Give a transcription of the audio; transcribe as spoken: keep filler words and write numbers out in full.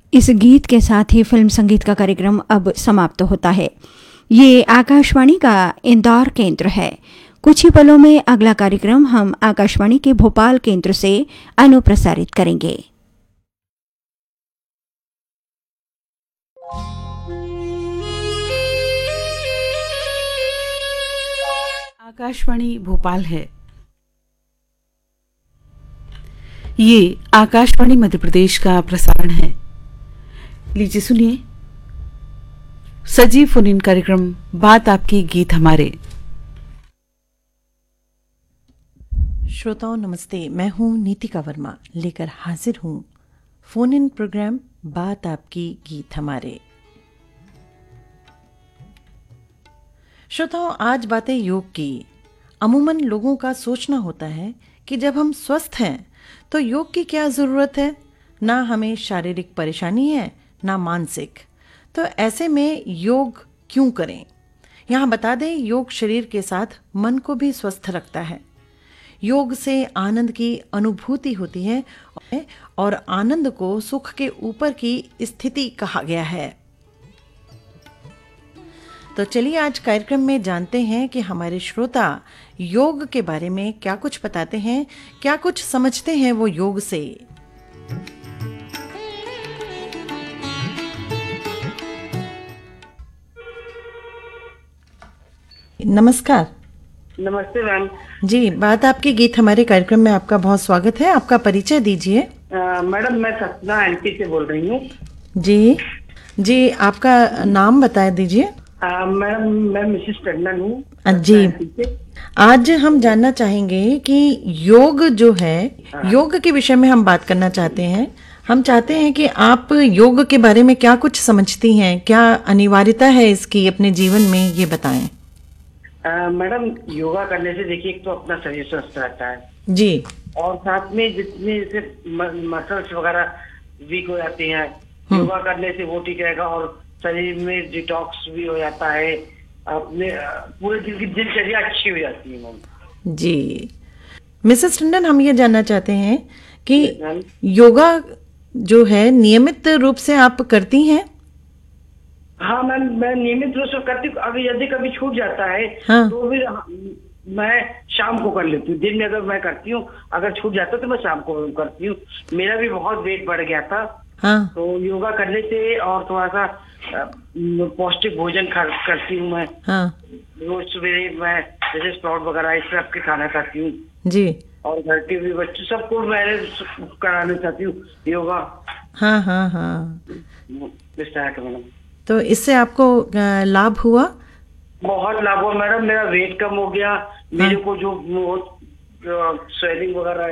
इस गीत के साथ ही फिल्म संगीत का कार्यक्रम अब समाप्त होता है। ये आकाशवाणी का इंदौर केंद्र है। कुछ ही पलों में अगला कार्यक्रम हम आकाशवाणी के भोपाल केंद्र से अनुप्रसारित करेंगे। आकाशवाणी भोपाल है। ये आकाशवाणी मध्य प्रदेश का प्रसारण है। लीजिए सुनिए सजीव फोन इन कार्यक्रम बात आपकी गीत हमारे। श्रोताओं नमस्ते, मैं हूं नीतिका वर्मा, लेकर हाजिर हूं फोन इन प्रोग्राम बात आपकी गीत हमारे। श्रोताओं, आज बातें योग की। अमूमन लोगों का सोचना होता है कि जब हम स्वस्थ हैं तो योग की क्या ज़रूरत है, ना हमें शारीरिक परेशानी है ना मानसिक, तो ऐसे में योग क्यों करें। यहाँ बता दें, योग शरीर के साथ मन को भी स्वस्थ रखता है। योग से आनंद की अनुभूति होती है और आनंद को सुख के ऊपर की स्थिति कहा गया है। तो चलिए आज कार्यक्रम में जानते हैं कि हमारे श्रोता योग के बारे में क्या कुछ बताते हैं, क्या कुछ समझते हैं वो योग से। नमस्कार। नमस्ते मैम जी, बात आपकी गीत हमारे कार्यक्रम में आपका बहुत स्वागत है। आपका परिचय दीजिए। मैडम, मैं सतना एमपी से बोल रही हूँ। जी जी, आपका नाम बता दीजिए। मैडम, मैं मिसेस टंडन हूँ जी। आज हम जानना चाहेंगे कि योग जो है, योग के विषय में हम बात करना चाहते हैं। हम चाहते हैं कि आप योग के बारे में क्या कुछ समझती हैं, क्या अनिवार्यता है इसकी अपने जीवन में, ये बताएं। आ, मैडम, योगा करने से देखिए, एक तो अपना शरीर स्वस्थ रहता है जी, और साथ में जितने जैसे मसल्स वगैरह वीक हो जाते हैं, योगा करने से वो ठीक रहेगा और शरीर में डिटॉक्स भी हो जाता है। अपने पूरे दिन की दिनचर्या अच्छी हो जाती है मैम। जी मिसेस टंडन, हम ये जानना चाहते हैं कि योगा जो है नियमित रूप से आप करती हैं? हाँ मैम, मैं नियमित रूप से करती हूँ। अगर यदि कभी छूट जाता है हाँ। तो फिर मैं शाम को कर लेती हूँ। दिन में अगर मैं करती हूँ, अगर छूट जाता है तो मैं शाम को करती हूँ। मेरा भी बहुत वेट बढ़ गया था। हाँ। तो योगा करने से और थोड़ा सा पौष्टिक भोजन करती हूँ मैं। हाँ। रोज सवेरे मैं जैसे स्प्राउट वगैरह इस तरह के खाना खाती हूँ जी। और घर के भी बच्चों सबको मैं कराना चाहती हूँ योगा। हाँ हाँ हाँ इस तरह के मैडम। तो इससे आपको लाभ हुआ? बहुत लाभ हुआ मैडम। मेरा वेट कम हो गया। मेरे को जो स्वेलिंग वगैरह